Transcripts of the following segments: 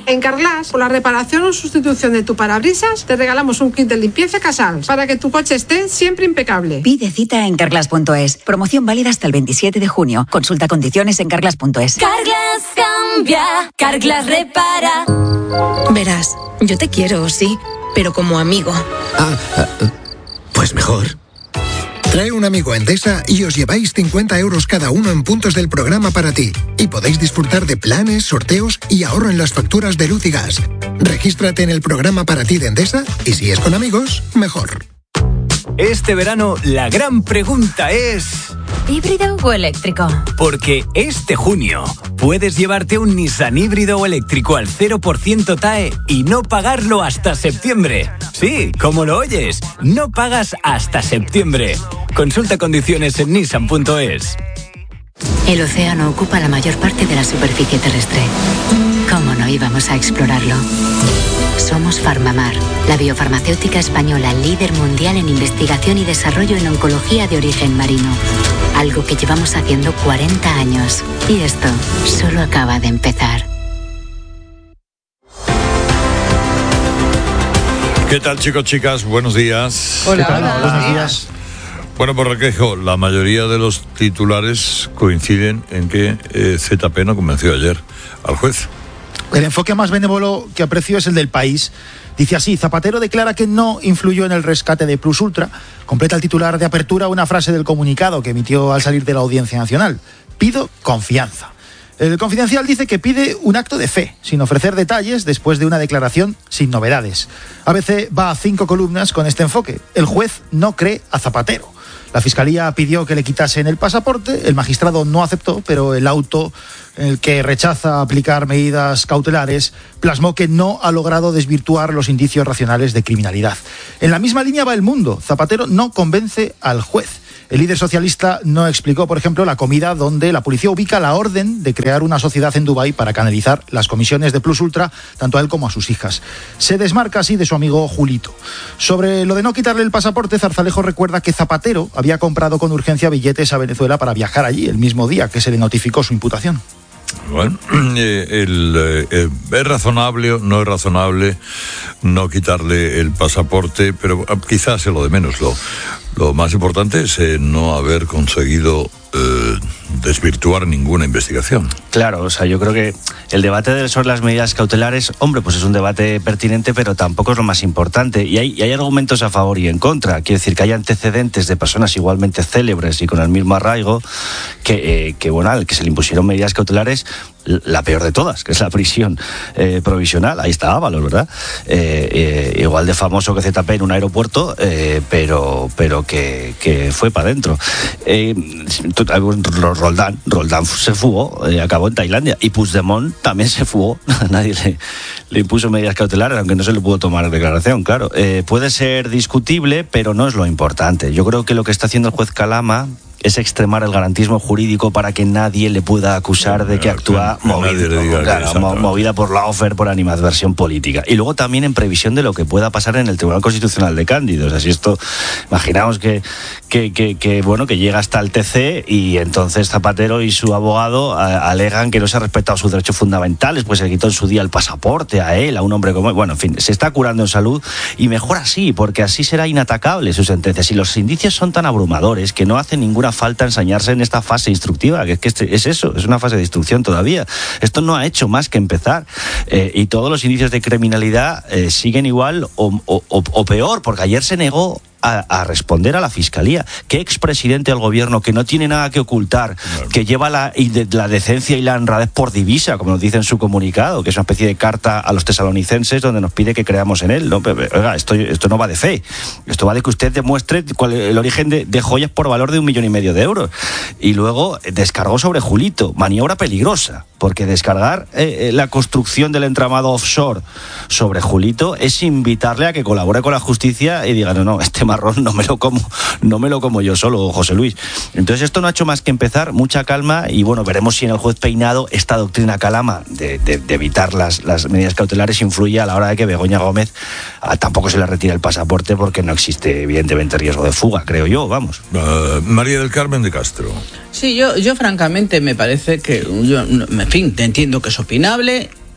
En Carglass, por la reparación o sustitución de tu parabrisas, te regalamos un kit de limpieza Casals para que tu coche esté siempre impecable. Pide cita en Carglass.es. Promoción válida hasta el 27 de junio. Consulta condiciones en Carglass.es. Carglass cambia, Carglass repara. Verás, yo te quiero, sí, pero como amigo. Pues mejor. Trae un amigo a Endesa y os lleváis 50 euros cada uno en puntos del programa para ti. Y podéis disfrutar de planes, sorteos y ahorro en las facturas de luz y gas. Regístrate en el programa para ti de Endesa y si es con amigos, mejor. Este verano la gran pregunta es... ¿híbrido o eléctrico? Porque este junio puedes llevarte un Nissan híbrido o eléctrico al 0% TAE y no pagarlo hasta septiembre. Sí, como lo oyes, no pagas hasta septiembre. Consulta condiciones en nissan.es. El océano ocupa la mayor parte de la superficie terrestre. ¿Cómo no íbamos a explorarlo? Somos Farmamar, la biofarmacéutica española líder mundial en investigación y desarrollo en oncología de origen marino. Algo que llevamos haciendo 40 años. Y esto solo acaba de empezar. ¿Qué tal, chicos, chicas? Buenos días. Hola. Buenos días. Bueno, por Requejo, la mayoría de los titulares coinciden en que ZP no convenció ayer al juez. El enfoque más benévolo que aprecio es el del País. Dice así: Zapatero declara que no influyó en el rescate de Plus Ultra. Completa el titular de apertura una frase del comunicado que emitió al salir de la Audiencia Nacional. Pido confianza. El Confidencial dice que pide un acto de fe, sin ofrecer detalles, después de una declaración sin novedades. ABC va a 5 columnas con este enfoque. El juez no cree a Zapatero. La Fiscalía pidió que le quitasen el pasaporte, el magistrado no aceptó, pero el auto en el que rechaza aplicar medidas cautelares plasmó que no ha logrado desvirtuar los indicios racionales de criminalidad. En la misma línea va El Mundo. Zapatero no convence al juez. El líder socialista no explicó, por ejemplo, la comida donde la policía ubica la orden de crear una sociedad en Dubái para canalizar las comisiones de Plus Ultra, tanto a él como a sus hijas. Se desmarca así de su amigo Julito. Sobre lo de no quitarle el pasaporte, Zarzalejo recuerda que Zapatero había comprado con urgencia billetes a Venezuela para viajar allí el mismo día que se le notificó su imputación. Bueno, ¿es razonable o no es razonable no quitarle el pasaporte? Pero quizás es lo de menos. Lo más importante es no haber conseguido desvirtuar ninguna investigación. Claro, o sea, yo creo que el debate sobre las medidas cautelares, hombre, pues es un debate pertinente, pero tampoco es lo más importante. Y hay argumentos a favor y en contra. Quiero decir que hay antecedentes de personas igualmente célebres y con el mismo arraigo que bueno, al que se le impusieron medidas cautelares, la peor de todas, que es la prisión provisional. Ahí está Ábalos, ¿verdad? Igual de famoso que ZP en un aeropuerto, pero que fue para adentro. Roldán se fugó, acabó en Tailandia, y Puigdemont también se fugó. Nadie le impuso medidas cautelares, aunque no se le pudo tomar declaración, claro. Puede ser discutible, pero no es lo importante. Yo creo que lo que está haciendo el juez Calama es extremar el garantismo jurídico para que nadie le pueda acusar de que actúa movida por lawfare, por animadversión política. Y luego también en previsión de lo que pueda pasar en el Tribunal Constitucional de Cándido. O sea, si esto, imaginaos que llega hasta el TC y entonces Zapatero y su abogado alegan que no se ha respetado sus derechos fundamentales, pues se le quitó en su día el pasaporte a él, a un hombre como él. Bueno, en fin, se está curando en salud y mejor así, porque así será inatacable su sentencia. Si los indicios son tan abrumadores que no hacen ninguna falta ensañarse en esta fase instructiva, que es eso, es una fase de instrucción todavía. Esto no ha hecho más que empezar y todos los indicios de criminalidad siguen igual o peor, porque ayer se negó a responder a la Fiscalía. ¿Qué expresidente del gobierno que no tiene nada que ocultar, que lleva la decencia y la honradez por divisa, como nos dice en su comunicado, que es una especie de carta a los tesalonicenses donde nos pide que creamos en él? No, oiga, esto no va de fe, esto va de que usted demuestre cuál es el origen de joyas por valor de 1,5 millones de euros. Y luego descargó sobre Julito, maniobra peligrosa, porque descargar la construcción del entramado offshore sobre Julito es invitarle a que colabore con la justicia y diga, no, este marrón no me lo como yo solo, José Luis. Entonces esto no ha hecho más que empezar, mucha calma, y bueno, veremos si en el juez Peinado esta doctrina Calama de evitar las medidas cautelares influye a la hora de que Begoña Gómez tampoco se le retire el pasaporte, porque no existe evidentemente riesgo de fuga, creo yo, vamos. María del Carmen de Castro. Sí, yo francamente me parece que, en fin, entiendo que es opinable.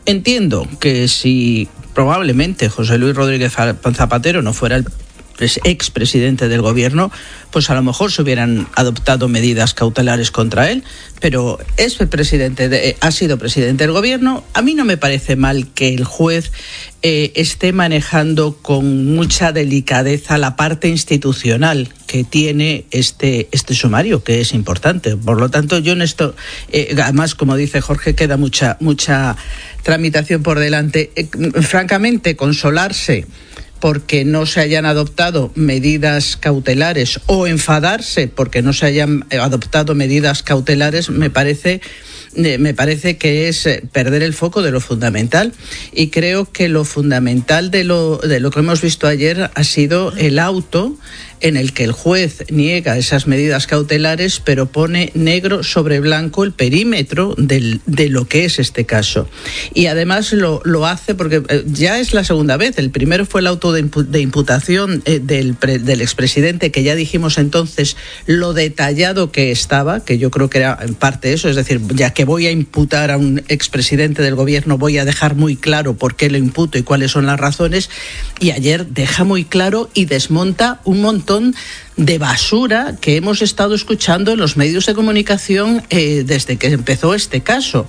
entiendo que si probablemente José Luis Rodríguez Zapatero no fuera el expresidente del gobierno, pues a lo mejor se hubieran adoptado medidas cautelares contra él, pero ha sido presidente del gobierno. A mí no me parece mal que el juez esté manejando con mucha delicadeza la parte institucional que tiene este sumario, que es importante. Por lo tanto, yo en esto, además, como dice Jorge, queda mucha tramitación por delante. Francamente, consolarse porque no se hayan adoptado medidas cautelares o enfadarse porque no se hayan adoptado medidas cautelares me parece que es perder el foco de lo fundamental, y creo que lo fundamental de lo que hemos visto ayer ha sido el auto en el que el juez niega esas medidas cautelares, pero pone negro sobre blanco el perímetro de lo que es este caso. Y además lo hace porque ya es la segunda vez. El primero fue el auto de imputación del expresidente, que ya dijimos entonces lo detallado que estaba, que yo creo que era en parte eso, es decir, ya que voy a imputar a un expresidente del gobierno, voy a dejar muy claro por qué lo imputo y cuáles son las razones. Y ayer deja muy claro y desmonta un montón de basura que hemos estado escuchando en los medios de comunicación desde que empezó este caso.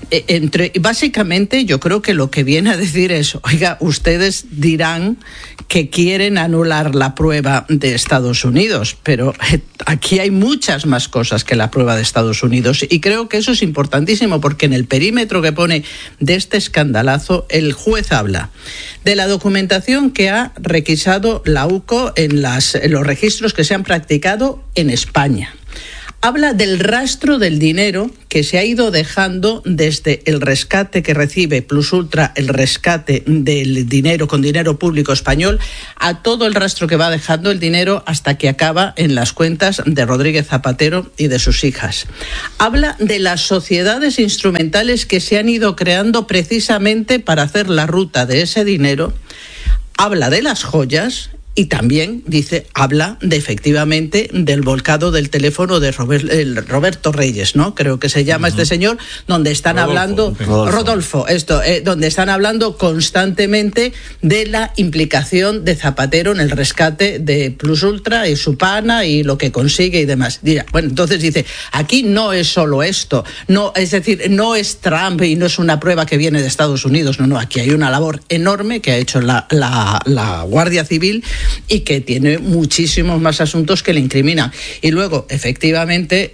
Básicamente yo creo que lo que viene a decir es, oiga, ustedes dirán que quieren anular la prueba de Estados Unidos, pero aquí hay muchas más cosas que la prueba de Estados Unidos, y creo que eso es importantísimo, porque en el perímetro que pone de este escandalazo, el juez habla de la documentación que ha requisado la UCO en los registros que se han practicado en España. Habla del rastro del dinero que se ha ido dejando desde el rescate que recibe Plus Ultra, el rescate del dinero con dinero público español, a todo el rastro que va dejando el dinero hasta que acaba en las cuentas de Rodríguez Zapatero y de sus hijas. Habla de las sociedades instrumentales que se han ido creando precisamente para hacer la ruta de ese dinero. Habla de las joyas. Y también habla efectivamente del volcado del teléfono de Roberto Reyes, ¿no? Creo que se llama este señor, donde están Rodolfo, donde están hablando constantemente de la implicación de Zapatero en el rescate de Plus Ultra y su pana y lo que consigue y demás. Bueno, entonces dice, aquí no es solo esto, no, es decir, no es Trump y no es una prueba que viene de Estados Unidos, no, aquí hay una labor enorme que ha hecho la Guardia Civil y que tiene muchísimos más asuntos que le incriminan. Y luego, efectivamente,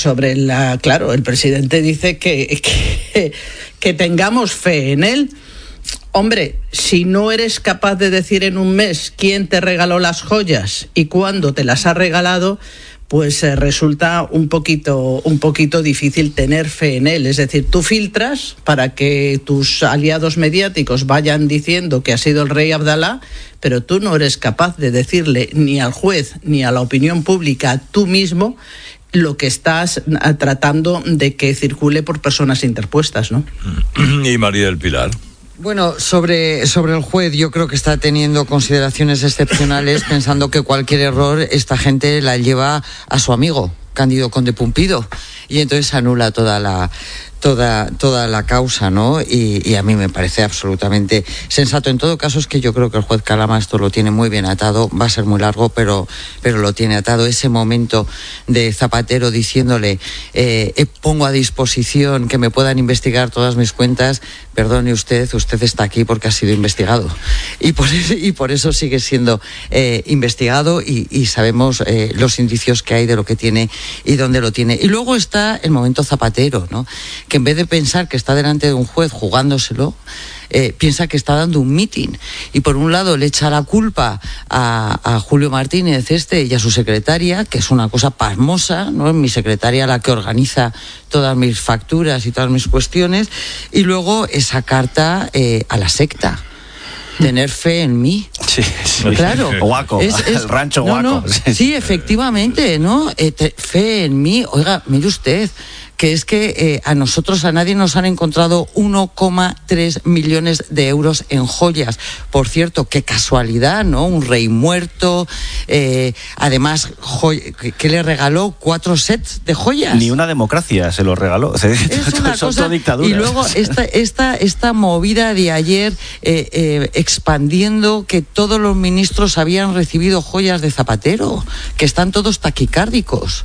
claro, el presidente dice que tengamos fe en él. Hombre, si no eres capaz de decir en un mes quién te regaló las joyas y cuándo te las ha regalado, pues resulta un poquito difícil tener fe en él. Es decir, tú filtras para que tus aliados mediáticos vayan diciendo que ha sido el rey Abdalá, pero tú no eres capaz de decirle ni al juez ni a la opinión pública tú mismo lo que estás tratando de que circule por personas interpuestas, ¿no? Y María del Pilar. Bueno, sobre el juez, yo creo que está teniendo consideraciones excepcionales pensando que cualquier error esta gente la lleva a su amigo, Cándido Conde Pumpido, y entonces anula toda la causa, ¿no? Y a mí me parece absolutamente sensato. En todo caso, es que yo creo que el juez Calama esto lo tiene muy bien atado. Va a ser muy largo, pero lo tiene atado. Ese momento de Zapatero diciéndole pongo a disposición que me puedan investigar todas mis cuentas. Perdone usted está aquí porque ha sido investigado. Y por eso sigue siendo investigado y sabemos los indicios que hay de lo que tiene y dónde lo tiene. Y luego está el momento Zapatero, ¿no? Que en vez de pensar que está delante de un juez jugándoselo, piensa que está dando un mitin. Y por un lado le echa la culpa a Julio Martínez y a su secretaria, que es una cosa pasmosa, ¿no? Mi secretaria la que organiza todas mis facturas y todas mis cuestiones. Y luego esa carta a la secta. Tener fe en mí. Sí. Claro. Guaco, el rancho Guaco. Sí, efectivamente, ¿no? Fe en mí. Oiga, mire usted, que es que a nosotros, a nadie nos han encontrado 1,3 millones de euros en joyas. Por cierto, qué casualidad, ¿no? Un rey muerto, además, que le regaló 4 sets de joyas. Ni una democracia se lo regaló. Es una cosa, y luego esta movida de ayer expandiendo que todos los ministros habían recibido joyas de Zapatero, que están todos taquicárdicos.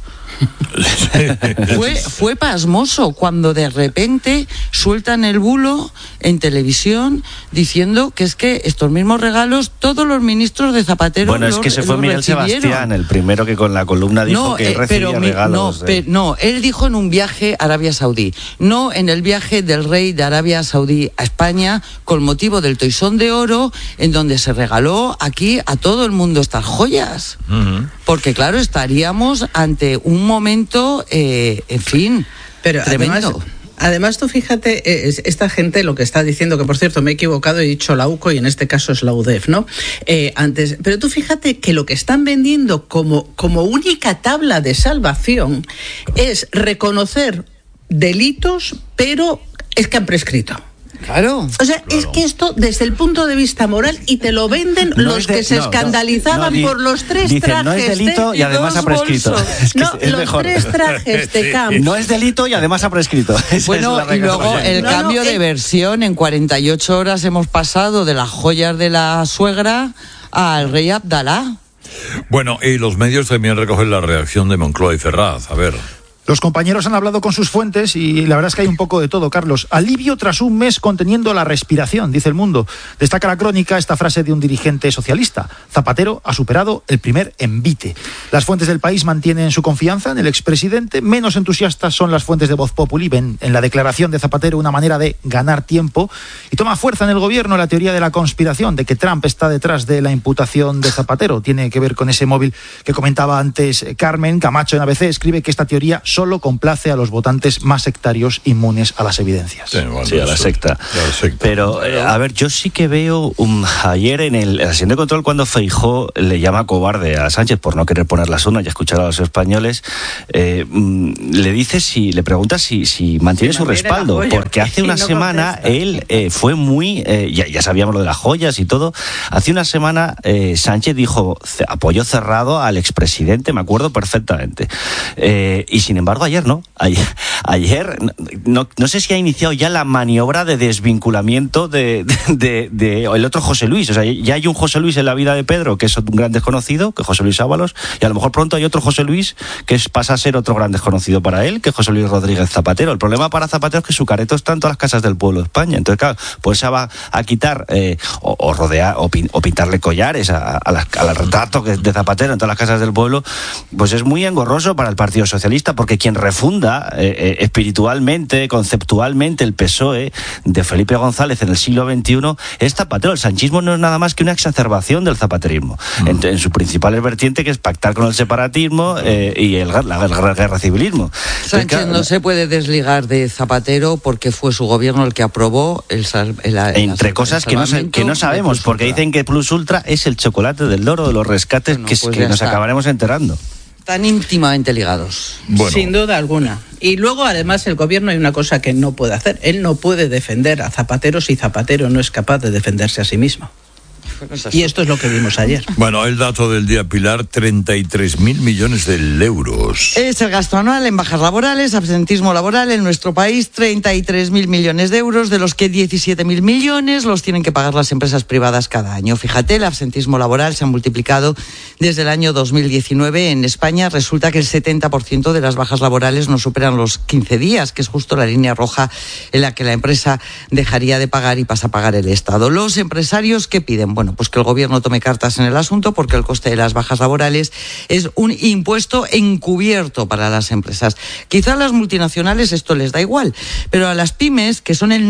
Fue pasmoso cuando de repente sueltan el bulo en televisión diciendo que es que estos mismos regalos todos los ministros de Zapatero es que se fue Miguel Sebastián, el primero que con la columna dijo que recibía regalos. No, él dijo en un viaje a Arabia Saudí, no en el viaje del rey de Arabia Saudí a España con motivo del Toisón de Oro, en donde se regaló aquí a todo el mundo estas joyas. Porque claro, estaríamos ante un momento, en fin, pero tremendo. Además, tú fíjate, esta gente lo que está diciendo, que por cierto me he equivocado, he dicho la UCO y en este caso es la UDEF, ¿no? Antes, pero tú fíjate que lo que están vendiendo como única tabla de salvación es reconocer delitos, pero es que han prescrito. Claro. O sea, es que esto desde el punto de vista moral, y te lo venden los que se escandalizaban por los 3 dicen, trajes. No es delito y además ha prescrito. Es que los 3 trajes de Camps. No es delito y además ha prescrito. Bueno, y luego el cambio de versión. En 48 horas hemos pasado de las joyas de la suegra al rey Abdalá. Bueno, y los medios también recogen la reacción de Moncloa y Ferraz. A ver. Los compañeros han hablado con sus fuentes y la verdad es que hay un poco de todo, Carlos. Alivio tras un mes conteniendo la respiración, dice El Mundo. Destaca la crónica esta frase de un dirigente socialista. Zapatero ha superado el primer envite. Las fuentes del País mantienen su confianza en el expresidente. Menos entusiastas son las fuentes de Voz Populi. Ven en la declaración de Zapatero una manera de ganar tiempo. Y toma fuerza en el gobierno la teoría de la conspiración, de que Trump está detrás de la imputación de Zapatero. Tiene que ver con ese móvil que comentaba antes Carmen Camacho en ABC. Escribe que esta teoría solo complace a los votantes más sectarios inmunes a las evidencias. Sí, a la secta. Pero, a ver, yo sí que veo ayer en la sesión de control cuando Feijóo le llama cobarde a Sánchez por no querer poner las urnas y escuchar a los españoles, le pregunta si mantiene su respaldo, porque hace una semana él fue muy, ya sabíamos lo de las joyas y todo, hace una semana Sánchez dijo apoyo cerrado al expresidente, me acuerdo perfectamente, y sin embargo ayer no, ayer no sé si ha iniciado ya la maniobra de desvinculamiento de el otro José Luis. O sea, ya hay un José Luis en la vida de Pedro que es un gran desconocido, que es José Luis Ábalos, y a lo mejor pronto hay otro José Luis que pasa a ser otro gran desconocido para él, que es José Luis Rodríguez Zapatero. El problema para Zapatero es que su careto está en todas las casas del pueblo de España. Entonces, claro, pues se va a quitar o rodear o pintarle collares al retrato de Zapatero en todas las casas del pueblo, pues es muy engorroso para el Partido Socialista, porque quien refunda espiritualmente, conceptualmente el PSOE de Felipe González en el siglo XXI es Zapatero. El sanchismo no es nada más que una exacerbación del zapaterismo en su principal vertiente, que es pactar con el separatismo y la guerra civilismo. Sánchez no se puede desligar de Zapatero porque fue su gobierno el que aprobó entre cosas que no sabemos, porque dicen que Plus Ultra es el chocolate del Doro de los rescates, que nos acabaremos enterando. Tan íntimamente ligados. Bueno. Sin duda alguna. Y luego, además, el gobierno hay una cosa que no puede hacer. Él no puede defender a Zapatero si Zapatero no es capaz de defenderse a sí mismo. Y esto es lo que vimos ayer. Bueno, el dato del día, Pilar, 33.000 millones de euros. Es el gasto anual en bajas laborales, absentismo laboral en nuestro país, 33.000 millones de euros, de los que 17.000 millones los tienen que pagar las empresas privadas cada año. Fíjate, el absentismo laboral se ha multiplicado desde el año 2019. En España resulta que el 70% de las bajas laborales no superan los 15 días, que es justo la línea roja en la que la empresa dejaría de pagar y pasa a pagar el Estado. Los empresarios, ¿qué piden? Bueno, pues que el gobierno tome cartas en el asunto, porque el coste de las bajas laborales es un impuesto encubierto para las empresas. Quizá a las multinacionales esto les da igual, pero a las pymes, que son el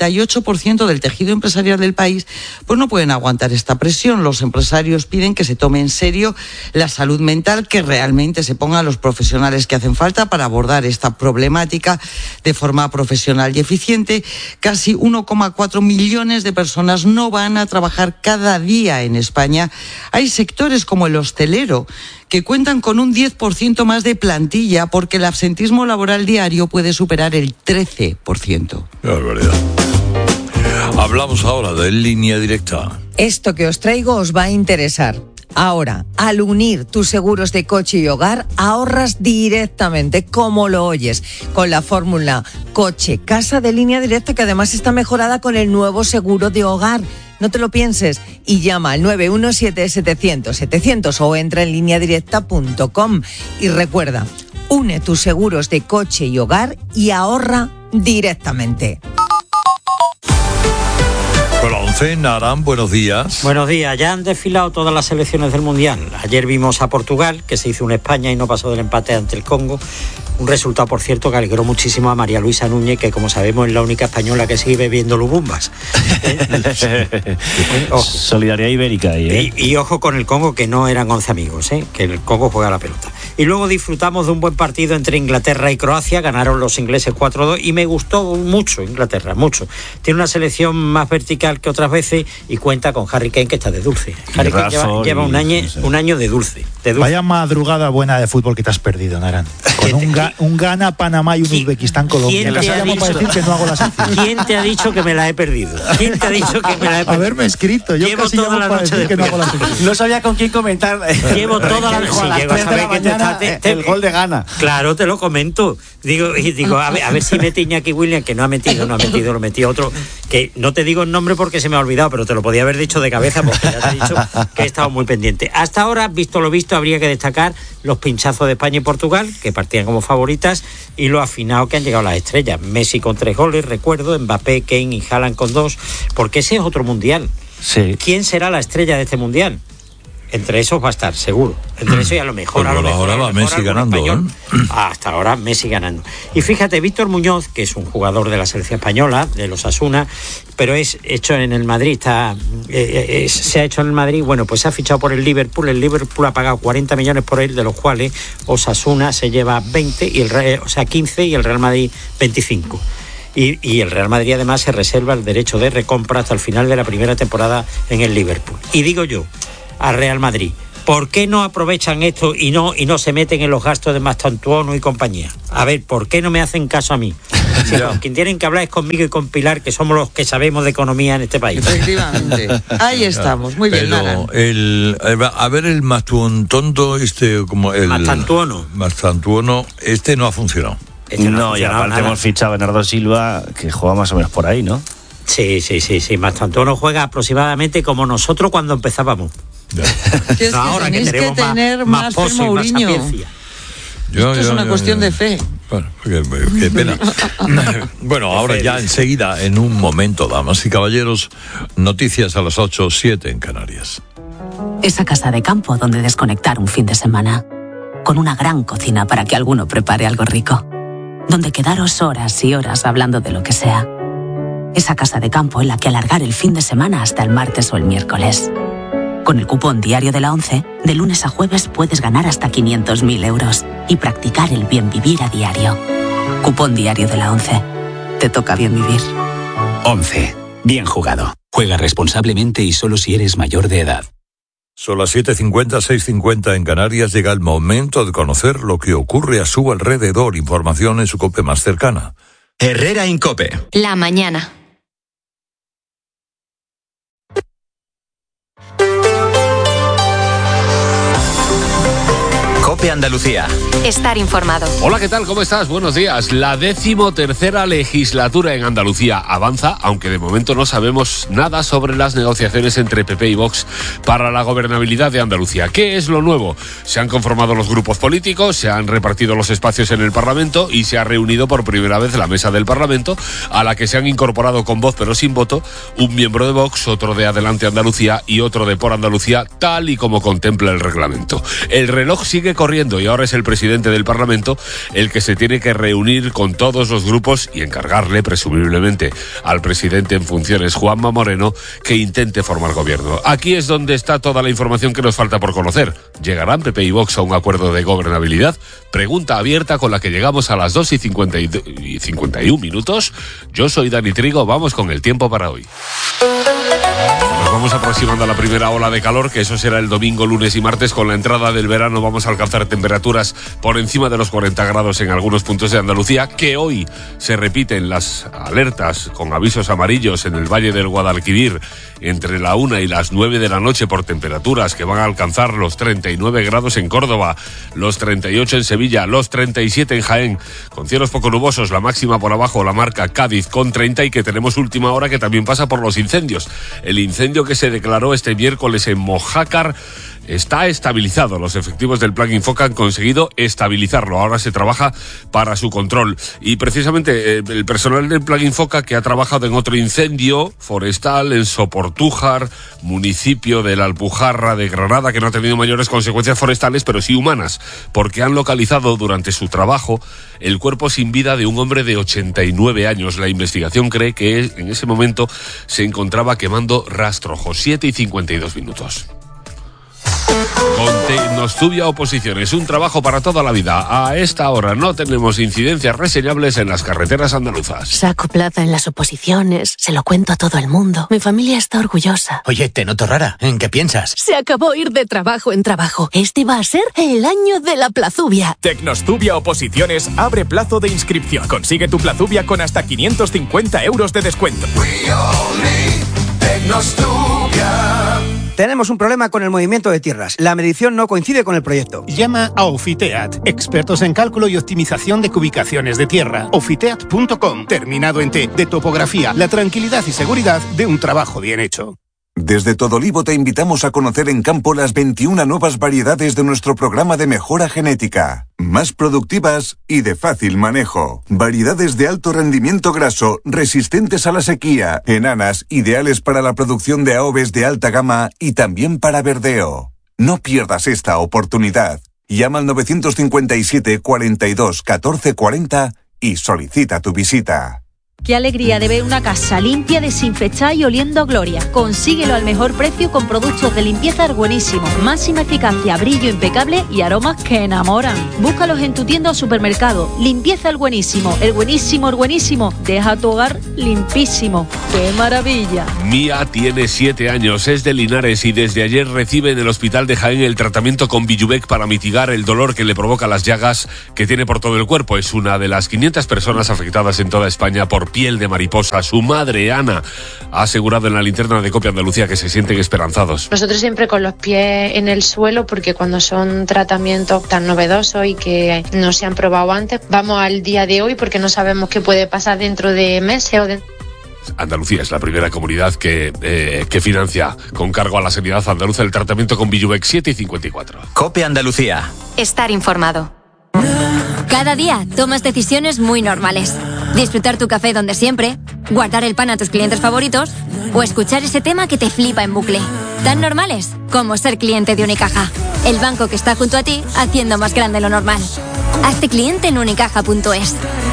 98% del tejido empresarial del país, pues no pueden aguantar esta presión. Los empresarios piden que se tome en serio la salud mental, que realmente se pongan los profesionales que hacen falta para abordar esta problemática de forma profesional y eficiente. Casi 1,4 millones de personas no van a trabajar cada día en España. Hay sectores como el hostelero que cuentan con un 10% más de plantilla porque el absentismo laboral diario puede superar el 13%. Qué barbaridad. Hablamos ahora de Línea Directa. Esto que os traigo os va a interesar. Ahora, al unir tus seguros de coche y hogar, ahorras directamente, como lo oyes, con la fórmula coche-casa de Línea Directa, que además está mejorada con el nuevo seguro de hogar. No te lo pienses y llama al 917-700-700 o entra en lineadirecta.com. Y recuerda, une tus seguros de coche y hogar y ahorra directamente. Con la 11, Naran, buenos días. Buenos días, ya han desfilado todas las selecciones del Mundial. Ayer vimos a Portugal, que se hizo una España y no pasó del empate ante el Congo. Un resultado, por cierto, que alegró muchísimo a María Luisa Núñez, que como sabemos es la única española que sigue bebiendo lubumbas. Solidaridad ibérica ahí, ¿eh? Y ojo con el Congo, que no eran 11 amigos, que el Congo juega la pelota. Y luego disfrutamos de un buen partido entre Inglaterra y Croacia. Ganaron los ingleses 4-2 y me gustó mucho Inglaterra, mucho. Tiene una selección más vertical que otras veces y cuenta con Harry Kane, que está de dulce. Harry Kane lleva un año de dulce. Vaya madrugada buena de fútbol que te has perdido, Naran. Con un Ghana, Panamá y un Uzbekistán, Colombia. ¿Quién te ha dicho que me la he perdido? ¿Quién te ha dicho que me la he perdido? Haberme escrito. Yo llevo toda la noche de no sabía con quién comentar. Llevo toda la noche. El gol de Ghana. Claro, te lo comento. Digo, a ver si mete Iñaki Williams, que no ha metido, lo metió otro. Que no te digo el nombre porque se me ha olvidado, pero te lo podía haber dicho de cabeza porque ya te he dicho que he estado muy pendiente. Hasta ahora, visto lo visto, habría que destacar los pinchazos de España y Portugal, que partían como favoritas, y lo afinado que han llegado las estrellas. Messi con 3 goles, recuerdo, Mbappé, Kane y Haaland con 2, porque ese es otro mundial. Sí. ¿Quién será la estrella de este mundial? Entre esos va a estar, seguro. Entre eso y a lo mejor. Ahora va Messi ganando. Hasta ahora Messi ganando. Y fíjate, Víctor Muñoz, que es un jugador de la selección española, de los Osasuna, pero es hecho en el Madrid, se ha hecho en el Madrid, bueno, pues se ha fichado por el Liverpool. El Liverpool ha pagado 40 millones por él, de los cuales Osasuna se lleva 20, 15 y el Real Madrid 25. Y el Real Madrid además se reserva el derecho de recompra hasta el final de la primera temporada en el Liverpool. Y digo yo, al Real Madrid, ¿por qué no aprovechan esto y no se meten en los gastos de Mastantuono y compañía? A ver, ¿por qué no me hacen caso a mí? Si con quien tienen que hablar es conmigo y con Pilar, que somos los que sabemos de economía en este país. Efectivamente. Ahí estamos, muy bien. Pero el Mastantuono, como el Mastantuono, no ha funcionado. No, y aparte hemos fichado a Bernardo Silva, que juega más o menos por ahí, ¿no? Sí. Mastantuono juega aproximadamente como nosotros cuando empezábamos. No, ahora que tenemos que tener más pozo y más sapiencia. Esto es una cuestión de fe. Bueno, qué pena. Bueno, ahora ya enseguida, en un momento, damas y caballeros, noticias a las 8:07 en Canarias. Esa casa de campo donde desconectar un fin de semana. Con una gran cocina para que alguno prepare algo rico. Donde quedaros horas y horas hablando de lo que sea. Esa casa de campo en la que alargar el fin de semana hasta el martes o el miércoles. Con el cupón diario de la 11, de lunes a jueves puedes ganar hasta 500.000 euros y practicar el bien vivir a diario. Cupón diario de la 11. Te toca bien vivir. 11. Bien jugado. Juega responsablemente y solo si eres mayor de edad. Son las 7:50, 6:50 en Canarias. Llega el momento de conocer lo que ocurre a su alrededor. Información en su COPE más cercana. Herrera Incope. La mañana. COPE Andalucía. Estar informado. Hola, ¿qué tal? ¿Cómo estás? Buenos días. La 13ª legislatura en Andalucía avanza, aunque de momento no sabemos nada sobre las negociaciones entre PP y Vox para la gobernabilidad de Andalucía. ¿Qué es lo nuevo? Se han conformado los grupos políticos, se han repartido los espacios en el Parlamento y se ha reunido por primera vez la mesa del Parlamento, a la que se han incorporado con voz pero sin voto un miembro de Vox, otro de Adelante Andalucía y otro de Por Andalucía, tal y como contempla el reglamento. El reloj sigue corriendo y ahora es el presidente del Parlamento el que se tiene que reunir con todos los grupos y encargarle, presumiblemente, al presidente en funciones, Juanma Moreno, que intente formar gobierno. Aquí es donde está toda la información que nos falta por conocer. ¿Llegarán PP y Vox a un acuerdo de gobernabilidad? Pregunta abierta con la que llegamos a las 2:51 minutos. Yo soy Dani Trigo, vamos con el tiempo para hoy. vamos aproximando a la primera ola de calor, que eso será el domingo, lunes y martes. Con la entrada del verano vamos a alcanzar temperaturas por encima de los 40 grados en algunos puntos de Andalucía, que hoy se repiten las alertas con avisos amarillos en el Valle del Guadalquivir entre la 1 y las 9 de la noche por temperaturas que van a alcanzar los 39 grados en Córdoba, los 38 en Sevilla, los 37 en Jaén, con cielos poco nubosos, la máxima por abajo la marca Cádiz con 30, y que tenemos última hora que también pasa por los incendios. El incendio que se declaró este miércoles en Mojácar está estabilizado. Los efectivos del Plan Infoca han conseguido estabilizarlo. Ahora se trabaja para su control. Y precisamente el personal del Plan Infoca, que ha trabajado en otro incendio forestal en Soportújar, municipio de la Alpujarra de Granada, que no ha tenido mayores consecuencias forestales, pero sí humanas, porque han localizado durante su trabajo el cuerpo sin vida de un hombre de 89 años. La investigación cree que en ese momento se encontraba quemando rastrojos. 7:52. Con Tecnostubia Oposiciones, un trabajo para toda la vida. A esta hora no tenemos incidencias reseñables en las carreteras andaluzas. Saco plaza en las oposiciones, se lo cuento a todo el mundo. Mi familia está orgullosa. Oye, te noto rara. ¿En qué piensas? Se acabó ir de trabajo en trabajo. Este va a ser el año de la plazubia. Tecnostubia Oposiciones abre plazo de inscripción. Consigue tu plazubia con hasta 550 euros de descuento. Tenemos un problema con el movimiento de tierras. La medición no coincide con el proyecto. Llama a Ofiteat, expertos en cálculo y optimización de cubicaciones de tierra. Ofiteat.com, terminado en T, de topografía, la tranquilidad y seguridad de un trabajo bien hecho. Desde Todolivo te invitamos a conocer en campo las 21 nuevas variedades de nuestro programa de mejora genética. Más productivas y de fácil manejo. Variedades de alto rendimiento graso, resistentes a la sequía, enanas, ideales para la producción de aoves de alta gama y también para verdeo. No pierdas esta oportunidad. Llama al 957 42 14 40 y solicita tu visita. Qué alegría de ver una casa limpia, desinfectada y oliendo a gloria. Consíguelo al mejor precio con productos de limpieza Buenísimo. Máxima eficacia, brillo impecable y aromas que enamoran. Búscalos en tu tienda o supermercado. Limpieza El Buenísimo. El Buenísimo, el Buenísimo. Deja tu hogar limpísimo. ¡Qué maravilla! Mía tiene 7 años, es de Linares y desde ayer recibe en el hospital de Jaén el tratamiento con Bijubec para mitigar el dolor que le provoca las llagas que tiene por todo el cuerpo. Es una de las 500 personas afectadas en toda España por piel de mariposa. Su madre, Ana, ha asegurado en la linterna de COPE Andalucía que se sienten esperanzados. Nosotros siempre con los pies en el suelo, porque cuando son tratamientos tan novedosos y que no se han probado antes, vamos al día de hoy porque no sabemos qué puede pasar dentro de meses o Andalucía es la primera comunidad que financia con cargo a la sanidad andaluza el tratamiento con Bijubec. 7:54. COPE Andalucía. Estar informado. Cada día tomas decisiones muy normales. Disfrutar tu café donde siempre, guardar el pan a tus clientes favoritos o escuchar ese tema que te flipa en bucle. Tan normales como ser cliente de Unicaja, el banco que está junto a ti haciendo más grande lo normal. Hazte cliente en unicaja.es.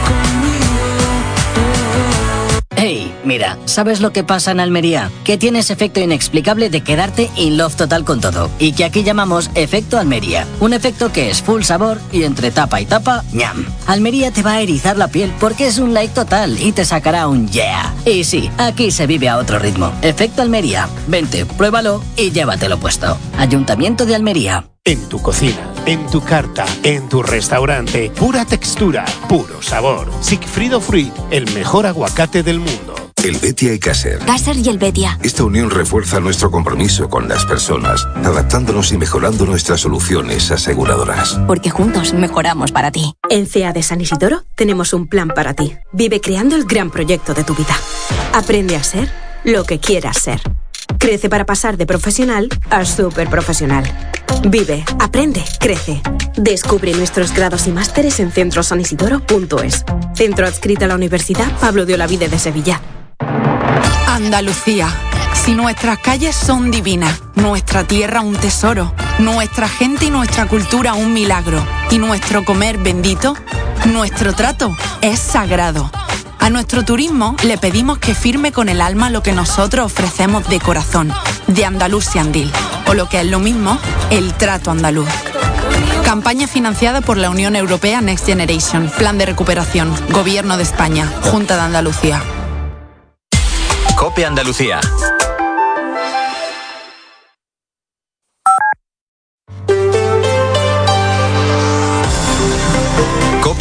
Hey, mira, ¿sabes lo que pasa en Almería? Que tienes efecto inexplicable de quedarte in love total con todo. Y que aquí llamamos efecto Almería. Un efecto que es full sabor y entre tapa y tapa, ñam. Almería te va a erizar la piel porque es un like total y te sacará un yeah. Y sí, aquí se vive a otro ritmo. Efecto Almería. Vente, pruébalo y llévatelo puesto. Ayuntamiento de Almería. En tu cocina, en tu carta, en tu restaurante, pura textura, puro sabor. Sigfrido Fruit, el mejor aguacate del mundo. Helvetia y Caser. Caser y Helvetia. Esta unión refuerza nuestro compromiso con las personas, adaptándonos y mejorando nuestras soluciones aseguradoras. Porque juntos mejoramos para ti. En CEA de San Isidoro tenemos un plan para ti. Vive creando el gran proyecto de tu vida. Aprende a ser lo que quieras ser. Crece para pasar de profesional a superprofesional. Vive, aprende, crece. Descubre nuestros grados y másteres en centrosanisidoro.es. Centro adscrito a la Universidad Pablo de Olavide de Sevilla. Andalucía. Si nuestras calles son divinas, nuestra tierra un tesoro, nuestra gente y nuestra cultura un milagro, y nuestro comer bendito, nuestro trato es sagrado. A nuestro turismo le pedimos que firme con el alma lo que nosotros ofrecemos de corazón, de Andalusiandil, o lo que es lo mismo, el trato andaluz. Campaña financiada por la Unión Europea Next Generation, Plan de Recuperación, Gobierno de España, Junta de Andalucía. COPE Andalucía.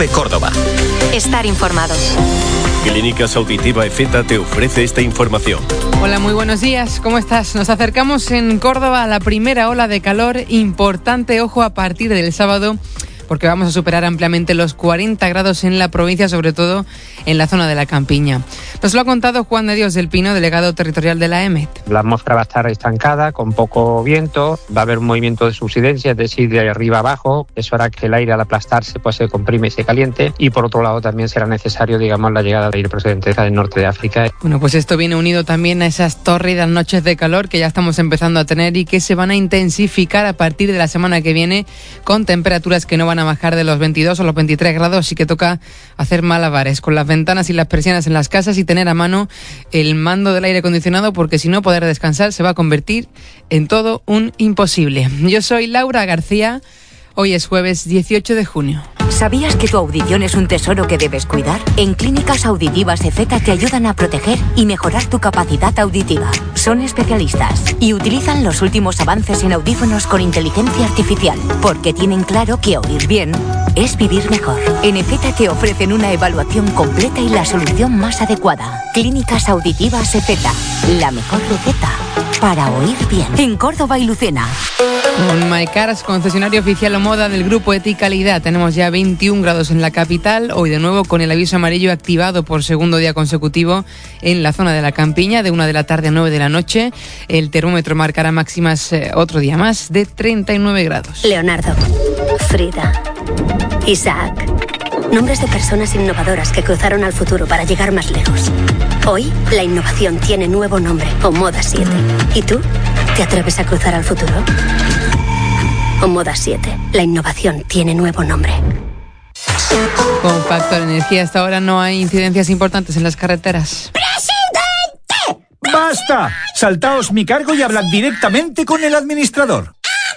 COPE Córdoba. Estar informado. Clínicas Auditiva EFETA te ofrece esta información. Hola, muy buenos días. ¿Cómo estás? Nos acercamos en Córdoba a la primera ola de calor importante, ojo, a partir del sábado, porque vamos a superar ampliamente los 40 grados en la provincia, sobre todo en la zona de la Campiña. Nos lo ha contado Juan de Dios del Pino, delegado territorial de la EMET. La atmósfera va a estar estancada, con poco viento, va a haber un movimiento de subsidencia, es decir, de arriba abajo. Eso hará que el aire al aplastarse pues se comprime y se caliente. Y por otro lado también será necesario, la llegada de aire procedente del norte de África. Bueno, pues esto viene unido también a esas tórridas noches de calor que ya estamos empezando a tener y que se van a intensificar a partir de la semana que viene, con temperaturas que no van a bajar de los 22 o los 23 grados, y que toca hacer malabares con las ventanas y las persianas en las casas y tener a mano el mando del aire acondicionado, porque si no, poder descansar se va a convertir en todo un imposible. Yo soy Laura García. Hoy es jueves 18 de junio. ¿Sabías que tu audición es un tesoro que debes cuidar? En Clínicas Auditivas EFETA te ayudan a proteger y mejorar tu capacidad auditiva. Son especialistas y utilizan los últimos avances en audífonos con inteligencia artificial, porque tienen claro que oír bien es vivir mejor. En EFETA te ofrecen una evaluación completa y la solución más adecuada. Clínicas Auditivas EFETA, la mejor receta para oír bien. En Córdoba y Lucena. Con MyCars, concesionario oficial o moda del grupo ETI Calidad, tenemos ya 21 grados en la capital. Hoy de nuevo con el aviso amarillo activado por segundo día consecutivo en la zona de la Campiña, de 1 de la tarde a 9 de la noche. El termómetro marcará máximas otro día más de 39 grados. Leonardo, Frida, Isaac. Nombres de personas innovadoras que cruzaron al futuro para llegar más lejos. Hoy, la innovación tiene nuevo nombre, Omoda 7. ¿Y tú? ¿Te atreves a cruzar al futuro? Omoda 7. La innovación tiene nuevo nombre. Con Factor Energía hasta ahora no hay incidencias importantes en las carreteras. ¡Presidente! ¡Basta! Saltaos mi cargo y hablad directamente con el administrador.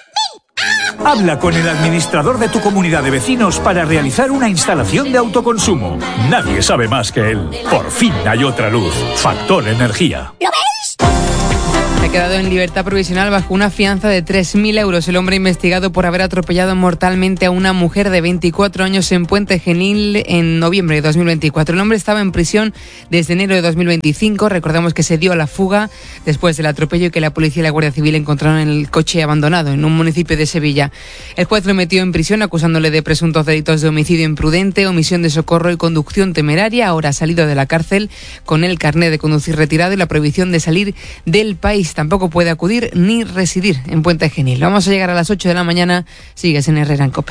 Habla con el administrador de tu comunidad de vecinos para realizar una instalación de autoconsumo. Nadie sabe más que él. Por fin hay otra luz. Factor Energía. ¿Lo ves? Ha quedado en libertad provisional bajo una fianza de 3.000 euros. El hombre investigado por haber atropellado mortalmente a una mujer de 24 años en Puente Genil en noviembre de 2024. El hombre estaba en prisión desde enero de 2025. Recordamos que se dio a la fuga después del atropello y que la policía y la Guardia Civil encontraron el coche abandonado en un municipio de Sevilla. El juez lo metió en prisión acusándole de presuntos delitos de homicidio imprudente, omisión de socorro y conducción temeraria. Ahora ha salido de la cárcel con el carné de conducir retirado y la prohibición de salir del país. Tampoco puede acudir ni residir en Puente Genil. Vamos a llegar a las 8 de la mañana. Sigues en Herrera en COPE.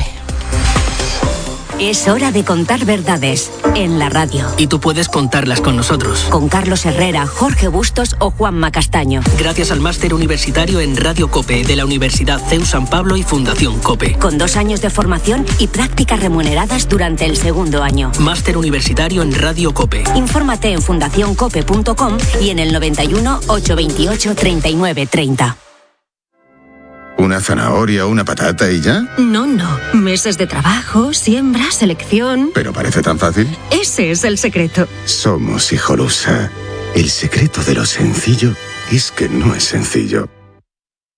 Es hora de contar verdades en la radio. Y tú puedes contarlas con nosotros. Con Carlos Herrera, Jorge Bustos o Juanma Castaño. Gracias al máster universitario en Radio COPE de la Universidad CEU San Pablo y Fundación COPE. Con 2 años de formación y prácticas remuneradas durante el segundo año. Máster universitario en Radio COPE. Infórmate en fundacioncope.com y en el 91 828 39 30. ¿Una zanahoria, una patata y ya? No. Meses de trabajo, siembra, selección. ¿Pero parece tan fácil? Ese es el secreto. Somos Hijolusa. El secreto de lo sencillo es que no es sencillo.